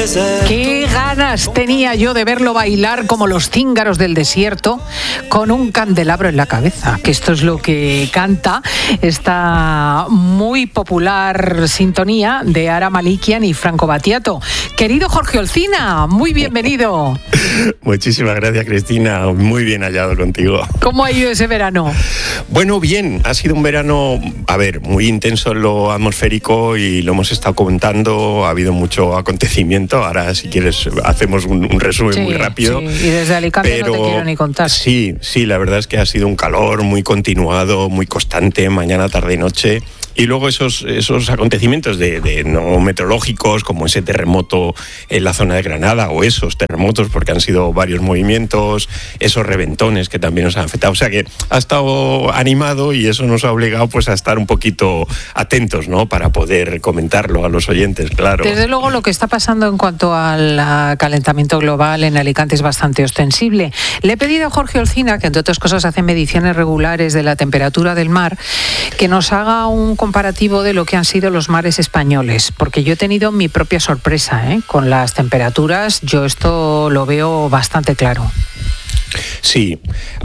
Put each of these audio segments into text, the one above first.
Qué ganas tenía yo de verlo bailar como los cíngaros del desierto con un candelabro en la cabeza, que esto es lo que canta esta muy popular sintonía de Ara Malikian y Franco Battiato. Querido Jorge Olcina, muy bienvenido. Muchísimas gracias, Cristina, muy bien hallado contigo. ¿Cómo ha ido ese verano? Bueno, bien, ha sido un verano, muy intenso en lo atmosférico y lo hemos estado comentando, ha habido mucho acontecimiento, ahora si quieres hacemos un resumen muy rápido. Sí. Y desde Alicante no te quiero ni contar. Sí, la verdad es que ha sido un calor muy continuado, muy constante, mañana, tarde y noche. Y luego esos acontecimientos no meteorológicos, como ese terremoto en la zona de Granada, o esos terremotos, porque han sido varios movimientos, esos reventones que también nos han afectado. O sea que ha estado animado y eso nos ha obligado pues a estar un poquito atentos, ¿no? Para poder comentarlo a los oyentes, claro. Desde luego lo que está pasando en cuanto al calentamiento global en Alicante es bastante ostensible. Le he pedido a Jorge Olcina, que entre otras cosas hace mediciones regulares de la temperatura del mar, que nos haga un comparativo de lo que han sido los mares españoles, porque yo he tenido mi propia sorpresa, con las temperaturas. Yo esto lo veo bastante claro. Sí,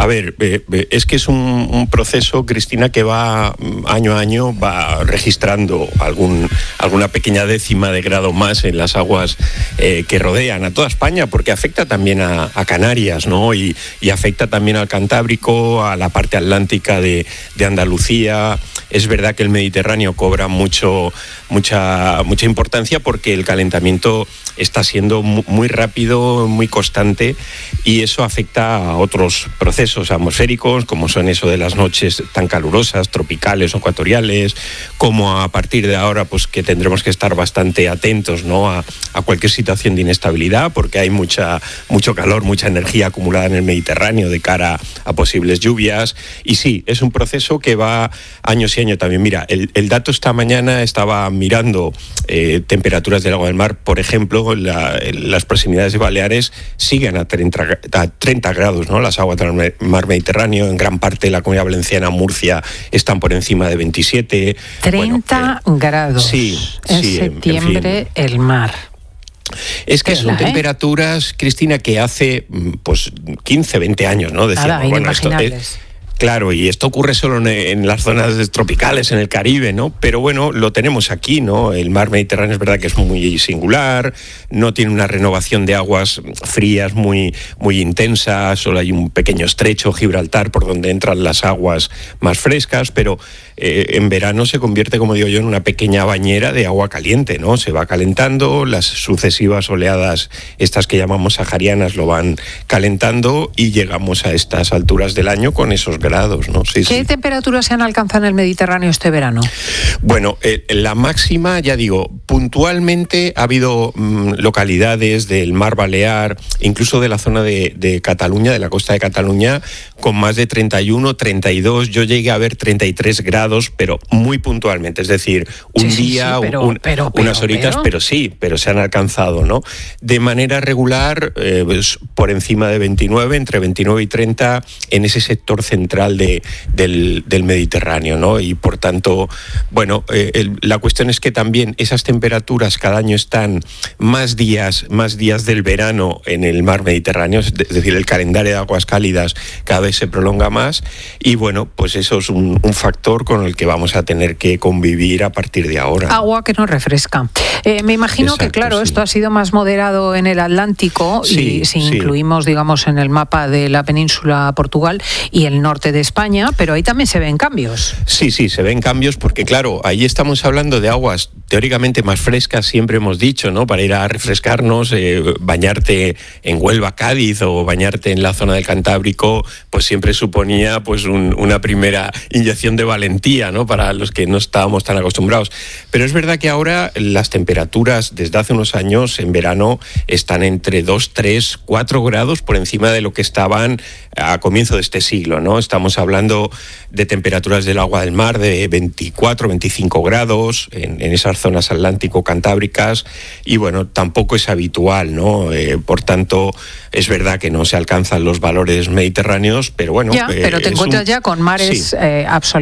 es que es un proceso, Cristina, que va año a año, va registrando alguna pequeña décima de grado más en las aguas que rodean a toda España, porque afecta también a Canarias, ¿no? Y afecta también al Cantábrico, a la parte atlántica de Andalucía. Es verdad que el Mediterráneo cobra mucha importancia porque el calentamiento está siendo muy rápido, muy constante, y eso afecta a otros procesos atmosféricos, como son eso de las noches tan calurosas, tropicales o ecuatoriales, como a partir de ahora pues que tendremos que estar bastante atentos, ¿no? a cualquier situación de inestabilidad, porque hay mucho calor, mucha energía acumulada en el Mediterráneo de cara a posibles lluvias. Y sí, es un proceso que va año sí año también. Mira, el dato esta mañana estaba mirando temperaturas del agua del mar, por ejemplo, las proximidades de Baleares siguen a 30 grados, ¿no? Las aguas del mar Mediterráneo, en gran parte de la Comunidad Valenciana, Murcia, están por encima de 27. 30 grados. Sí, en septiembre, en fin. El mar. Es que son temperaturas, Cristina, que hace 15, 20 años, ¿no? Decíamos, inimaginables. Claro, y esto ocurre solo en las zonas tropicales, en el Caribe, ¿no? Pero bueno, lo tenemos aquí, ¿no? El mar Mediterráneo es verdad que es muy singular, no tiene una renovación de aguas frías muy intensa, solo hay un pequeño estrecho, Gibraltar, por donde entran las aguas más frescas, pero en verano se convierte, como digo yo, en una pequeña bañera de agua caliente, ¿no? Se va calentando, las sucesivas oleadas, estas que llamamos saharianas, lo van calentando y llegamos a estas alturas del año con esos grados, ¿no? ¿Qué temperaturas se han alcanzado en el Mediterráneo este verano? Bueno, la máxima, ya digo, puntualmente ha habido localidades del Mar Balear, incluso de la zona de Cataluña, de la costa de Cataluña, con más de 31, 32, yo llegué a ver 33 grados, pero muy puntualmente, es decir, unas horitas, pero se han alcanzado, ¿no? De manera regular, por encima de 29, entre 29 y 30, en ese sector central del Mediterráneo, ¿no? Y por tanto, la cuestión es que también esas temperaturas cada año están más días del verano en el mar Mediterráneo, es decir, el calendario de aguas cálidas cada vez se prolonga más, y pues eso es un factor con el que vamos a tener que convivir a partir de ahora. Agua que nos refresca. Me imagino que, claro, esto ha sido más moderado en el Atlántico, y si incluimos, digamos, en el mapa de la península Portugal y el norte de España, pero ahí también se ven cambios. Sí, se ven cambios porque, claro, ahí estamos hablando de aguas teóricamente más frescas, siempre hemos dicho, ¿no? Para ir a refrescarnos, bañarte en Huelva, Cádiz, o bañarte en la zona del Cantábrico, pues siempre suponía una primera inyección de valentía, ¿no? Para los que no estábamos tan acostumbrados. Pero es verdad que ahora las temperaturas desde hace unos años en verano están entre 2, 3, 4 grados por encima de lo que estaban a comienzo de este siglo, ¿no? Estamos hablando de temperaturas del agua del mar de 24, 25 grados en esas zonas atlántico-cantábricas, y tampoco es habitual, ¿no? Por tanto, es verdad que no se alcanzan los valores mediterráneos, pero pero te encuentras ya con mares absolutamente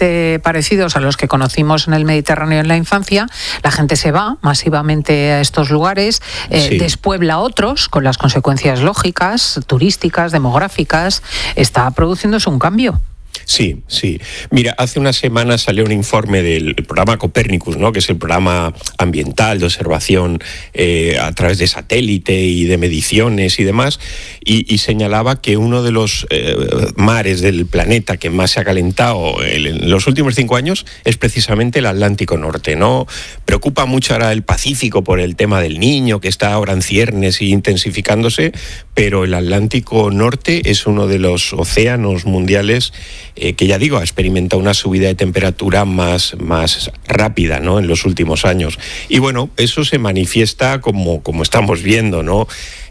bastante parecidos a los que conocimos en el Mediterráneo en la infancia. La gente se va masivamente a estos lugares, despuebla otros, con las consecuencias lógicas, turísticas, demográficas. Está produciéndose un cambio. Sí. Mira, hace unas semanas salió un informe del programa Copernicus, ¿no?, que es el programa ambiental de observación a través de satélite y de mediciones y demás, y señalaba que uno de los mares del planeta que más se ha calentado en los últimos 5 años es precisamente el Atlántico Norte, ¿no? Preocupa mucho ahora el Pacífico por el tema del Niño, que está ahora en ciernes y intensificándose, pero el Atlántico Norte es uno de los océanos mundiales que, ya digo, ha experimentado una subida de temperatura más rápida, ¿no?, en los últimos años. Y bueno, eso se manifiesta como estamos viendo, ¿no?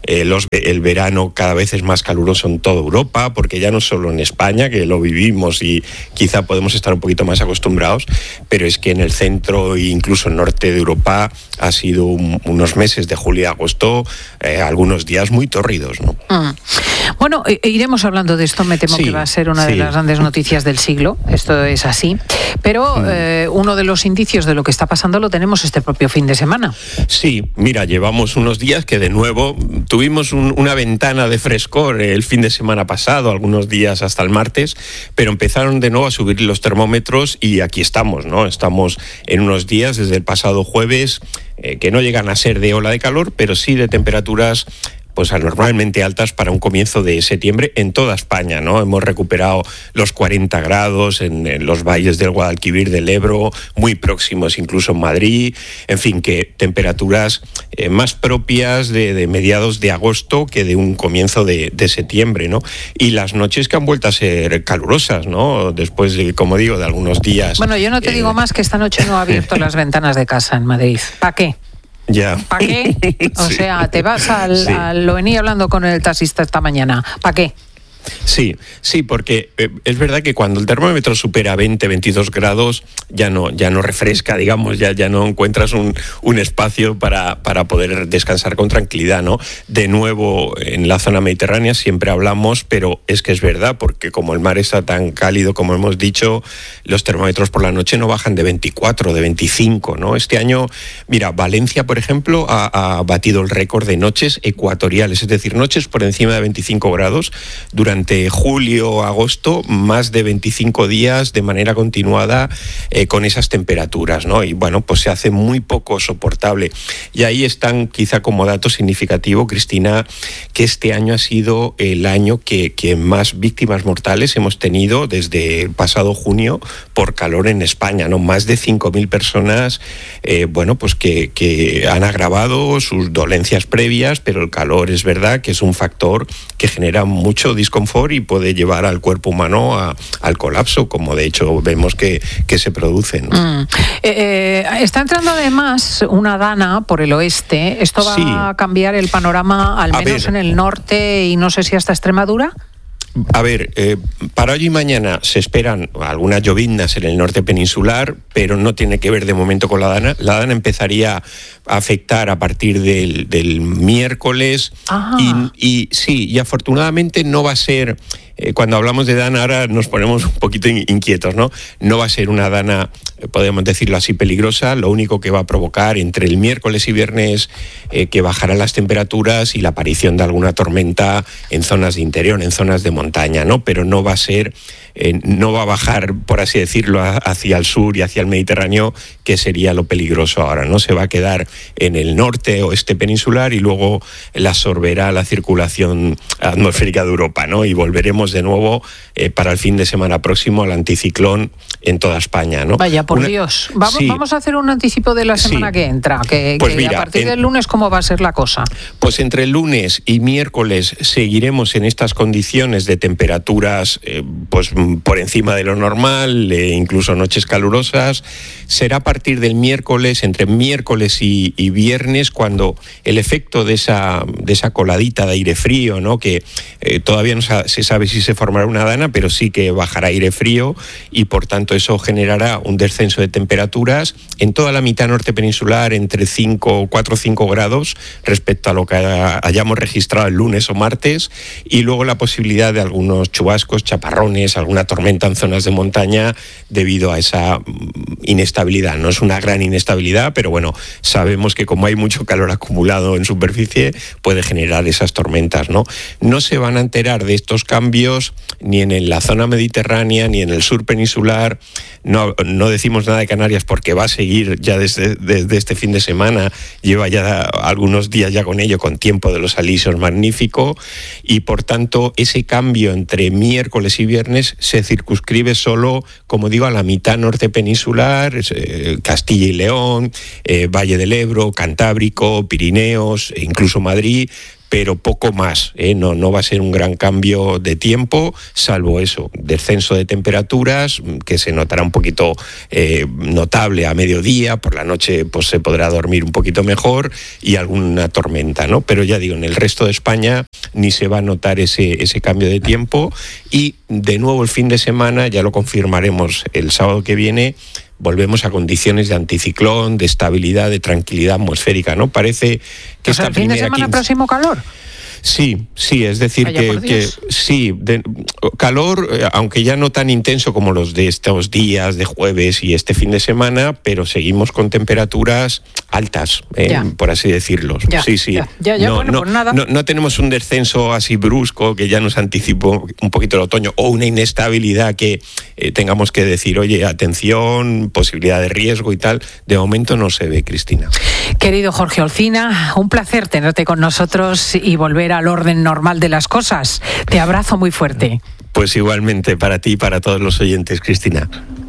El verano cada vez es más caluroso en toda Europa, porque ya no solo en España, que lo vivimos y quizá podemos estar un poquito más acostumbrados, pero es que en el centro e incluso el norte de Europa ha sido unos meses de julio y agosto, algunos días muy tórridos, ¿no? Bueno, iremos hablando de esto. Me temo que va a ser una de las grandes noticias del siglo. Esto es así. Pero uno de los indicios de lo que está pasando lo tenemos este propio fin de semana. Sí, mira, llevamos unos días que de nuevo tuvimos una ventana de frescor el fin de semana pasado, algunos días hasta el martes, pero empezaron de nuevo a subir los termómetros y aquí estamos, ¿no? Estamos en unos días desde el pasado jueves que no llegan a ser de ola de calor, pero sí de temperaturas pues anormalmente altas para un comienzo de septiembre en toda España, ¿no? Hemos recuperado los 40 grados en los valles del Guadalquivir, del Ebro, muy próximos incluso en Madrid, en fin, que temperaturas más propias de mediados de agosto que de un comienzo de septiembre, ¿no? Y las noches que han vuelto a ser calurosas, ¿no? Después de, como digo, de algunos días. Bueno, yo no te digo más que esta noche no he abierto las ventanas de casa en Madrid. ¿Para qué? Ya. ¿Para qué? O sea, te vas lo venía hablando con el taxista esta mañana. ¿Para qué? Sí, porque es verdad que cuando el termómetro supera 20, 22 grados ya no refresca, digamos, ya no encuentras un espacio para poder descansar con tranquilidad, ¿no? De nuevo, en la zona mediterránea siempre hablamos, pero es que es verdad, porque como el mar está tan cálido, como hemos dicho, los termómetros por la noche no bajan de 24, de 25, ¿no? Este año, mira, Valencia, por ejemplo, ha batido el récord de noches ecuatoriales, es decir, noches por encima de 25 grados durante julio, agosto, más de 25 días de manera continuada con esas temperaturas, ¿no? Y bueno, pues se hace muy poco soportable. Y ahí están, quizá como dato significativo, Cristina, que este año ha sido el año que más víctimas mortales hemos tenido desde el pasado junio por calor en España, ¿no? Más de 5.000 personas, bueno, pues que han agravado sus dolencias previas, pero el calor es verdad que es un factor que genera mucho disconfort y puede llevar al cuerpo humano al colapso, como de hecho vemos que se produce, ¿no? Está entrando además una dana por el oeste. ¿Esto va a cambiar el panorama, al menos en el norte y no sé si hasta Extremadura? A ver, para hoy y mañana se esperan algunas lloviznas en el norte peninsular, pero no tiene que ver de momento con la dana. La dana empezaría a afectar a partir del miércoles y afortunadamente no va a ser... Cuando hablamos de dana ahora nos ponemos un poquito inquietos, ¿no? No va a ser una dana, podemos decirlo así, peligrosa. Lo único que va a provocar entre el miércoles y viernes que bajarán las temperaturas y la aparición de alguna tormenta en zonas de interior, en zonas de montaña, ¿no? Pero no va a ser, no va a bajar, por así decirlo, hacia el sur y hacia el Mediterráneo, que sería lo peligroso ahora, ¿no? Se va a quedar en el norte oeste peninsular y luego la absorberá la circulación atmosférica de Europa, ¿no? Y volveremos de nuevo para el fin de semana próximo al anticiclón en toda España, ¿no? Vaya, por Dios. Vamos a hacer un anticipo de la semana que entra, pues mira, a partir del lunes, ¿cómo va a ser la cosa? Pues entre el lunes y miércoles seguiremos en estas condiciones de temperaturas pues por encima de lo normal, incluso noches calurosas. Será a partir del miércoles, entre miércoles y viernes, cuando el efecto de esa coladita de aire frío, ¿no? Que todavía no se sabe si se formará una dana, pero sí que bajará aire frío y por tanto eso generará un descenso de temperaturas en toda la mitad norte peninsular entre 4 o 5 grados respecto a lo que hayamos registrado el lunes o martes, y luego la posibilidad de algunos chubascos, chaparrones, alguna alguna tormenta en zonas de montaña debido a esa inestabilidad. No es una gran inestabilidad, pero bueno, sabemos que como hay mucho calor acumulado en superficie, puede generar esas tormentas, ¿no? No se van a enterar de estos cambios ni en la zona mediterránea ni en el sur peninsular. No decimos nada de Canarias porque va a seguir ya desde este fin de semana, lleva ya algunos días ya con ello, con tiempo de los alisos magnífico, y por tanto ese cambio entre miércoles y viernes se circunscribe solo, como digo, a la mitad norte peninsular, Castilla y León, Valle del Ebro, Cantábrico, Pirineos, incluso Madrid, pero poco más, no va a ser un gran cambio de tiempo, salvo eso, descenso de temperaturas, que se notará un poquito notable a mediodía, por la noche pues se podrá dormir un poquito mejor, y alguna tormenta, ¿no? Pero ya digo, en el resto de España ni se va a notar ese cambio de tiempo, y de nuevo el fin de semana, ya lo confirmaremos el sábado que viene, volvemos a condiciones de anticiclón, de estabilidad, de tranquilidad atmosférica, ¿no? Parece que ¿el fin de semana próximo calor? Sí, es decir, que sí, calor, aunque ya no tan intenso como los de estos días de jueves y este fin de semana, pero seguimos con temperaturas altas, por así decirlo. Sí. Bueno, pues nada. No tenemos un descenso así brusco que ya nos anticipó un poquito el otoño, o una inestabilidad que tengamos que decir, oye, atención, posibilidad de riesgo y tal. De momento no se ve, Cristina. Querido Jorge Olcina, un placer tenerte con nosotros y volver al orden normal de las cosas. Te abrazo muy fuerte. Pues igualmente para ti y para todos los oyentes, Cristina.